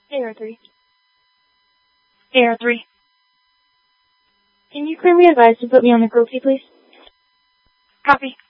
AR3. AR3. Can you clear me advise to put me on the cruelty, please? Copy.